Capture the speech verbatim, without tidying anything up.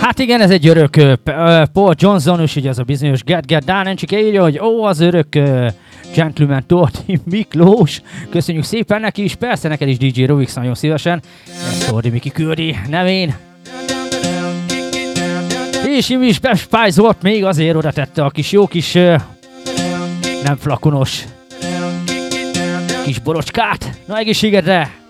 Hát igen, ez egy örök uh, Paul Johnson, és ugye az a bizonyos Get Get Down, csak írja, hogy ó, az örök uh, gentleman Tordi Miklós. Köszönjük szépen neki is, persze neked is dé dzsé Rovix nagyon szívesen. Ezt Tordi Miki küldi nevén. És Imi is bespájzolt, még azért oda tette a kis jó kis uh, nem flakonos kis borocskát. Na egészségedre!